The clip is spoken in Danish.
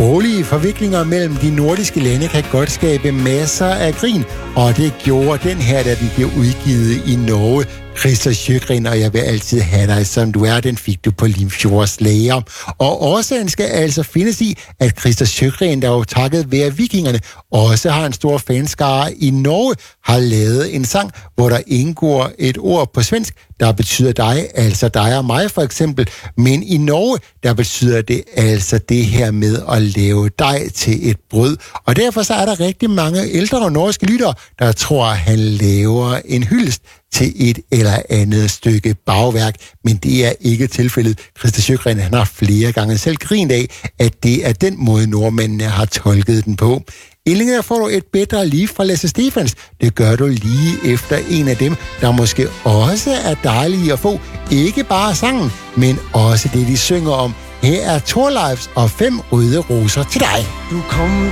Sproglige forviklinger mellem de nordiske lande kan godt skabe masser af grin, og det gjorde den her, da den blev udgivet i Norge. Christer Sjøgren, og jeg vil altid have dig, som du er, den fik du på Limfjords Lager. Og årsagen skal altså findes i, at Christer Sjøgren, der jo takket være vikingerne, også har en stor fanskare i Norge, har lavet en sang, hvor der indgår et ord på svensk, der betyder dig, altså dig og mig for eksempel. Men i Norge, der betyder det altså det her med at lave dej til et brød. Og derfor så er der rigtig mange ældre norske lyttere, der tror, at han laver en hyldest til et eller andet stykke bagværk, men det er ikke tilfældet. Christer Sjøgren, han har flere gange selv grint af, at det er den måde, nordmændene har tolket den på. Endelig der får du et bedre liv fra Lasse Stephans. Det gør du lige efter en af dem, der måske også er dejlige at få. Ikke bare sangen, men også det, de synger om. Her er Thorleifs og 5 røde roser til dig. Du kom